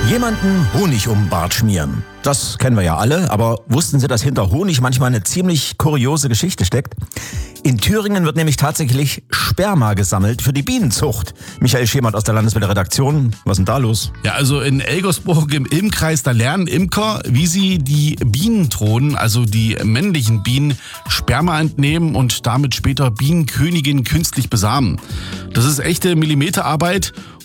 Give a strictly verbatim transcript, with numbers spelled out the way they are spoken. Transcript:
Jemanden Honig um den Bart schmieren. Das kennen wir ja alle, aber wussten Sie, dass hinter Honig manchmal eine ziemlich kuriose Geschichte steckt? In Thüringen wird nämlich tatsächlich Sperma gesammelt für die Bienenzucht. Michael Schemert aus der Landeswelle-Redaktion, was ist denn da los? Ja, also in Elgersburg im Imkreis, da lernen Imker, wie sie die Bienentronen, also die männlichen Bienen, Sperma entnehmen und damit später Bienenköniginnen künstlich besamen. Das ist echte Millimeterarbeit.